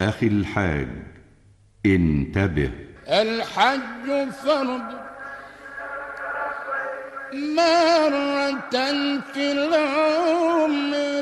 أخي الحاج، انتبه. الحج فرض مرة في العمر،